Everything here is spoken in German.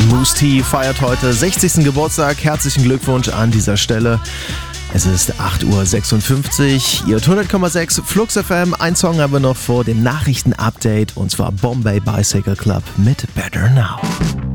Mousse T feiert heute 60. Geburtstag. Herzlichen Glückwunsch an dieser Stelle. Es ist 8.56 Uhr. Ihr hört 100,6 Flux FM. Ein Song haben wir noch vor dem Nachrichtenupdate und zwar Bombay Bicycle Club mit Better Now.